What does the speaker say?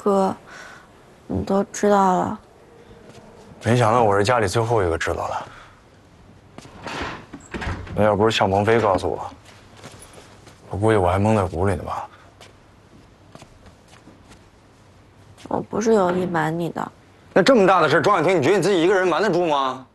哥，你都知道了。 没想到我是家里最后一个知道的。那要不是向鹏飞告诉我，我估计我还蒙在鼓里呢吧。 我不是有意瞒你的。 那这么大的事，庄小婷，你觉得你自己一个人瞒得住吗？